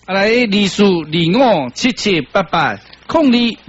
来24257788，控你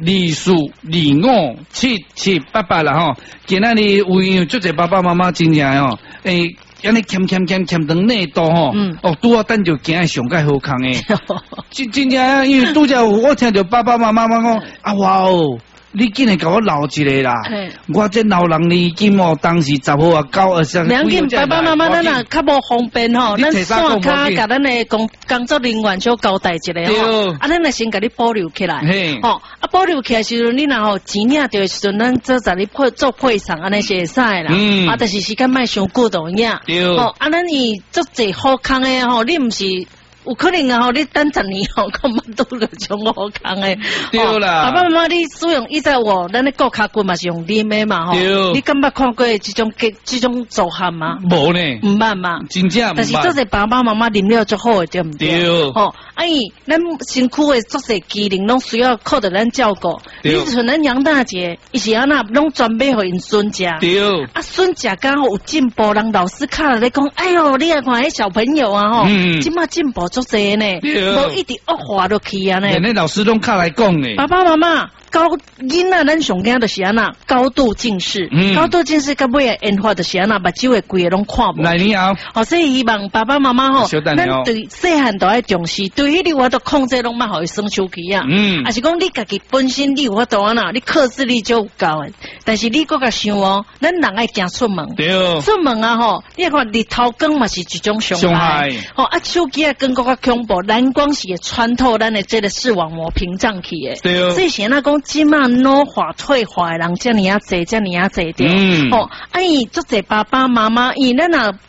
24257788啦吼。今仔日有影足侪爸爸妈妈真正吼，安尼欠长内度吼，拄好等就行上介好康诶。真正因为拄则我听着爸爸妈妈讲，啊哇哦。你竟然甲我留一个啦！我这老人年金哦，当时10号啊9啊两紧爸爸妈妈咱也较无方便吼，咱线卡甲咱的工作人员小交代一下吼，啊，咱来先甲你保留起来，吼，啊，保留起来时阵，你若吼钱领着的时阵，咱再你做配送安尼是会使啦，啊，但是时间莫伤久就影，吼，啊，咱伊足侪好康的吼，你毋是。有可能啊！吼，你等10年后，可能拄着种好康诶。 对啦， 爸爸妈妈，你使用依在我咱的顾卡骨嘛是用啉的嘛吼。你敢捌看过这种组合吗？ 无呢， 唔捌嘛。 真正唔捌。 但是做些爸爸妈妈啉了就好诶，对唔对？ 对。 吼，伊咱身躯诶做些机能拢需要靠着咱照顾。你像咱杨大姐，伊是安那拢专买互因孙食。 对。 啊，孙食刚好有进步，人老师看了咧讲，哎哟，你来看迄小朋友啊吼，即马进步足济呢，无一直恶化落去啊呢。 连老师拢靠来讲呢。 爸爸妈妈。囡仔咱上惊就是安那高度近视，高度近视到尾诶引发就是安那目睭诶规个拢看无。 来你好， 所以希望爸爸妈妈吼，咱对细汉都爱重视，对迄个我都控制拢莫互伊生手机啊。还是讲你家己本身你有法度安那，你克制力就有够诶。但是你搁甲想哦，咱人爱行出门，出门啊吼，你看日头光嘛是一种伤害，吼啊手机啊光搁较恐怖，蓝光是会穿透咱的这个视网膜屏障去诶。所以现在讲。即马脑化退化的人遮尔啊济，遮尔啊济着。吼，伊足济爸爸妈妈，伊咱若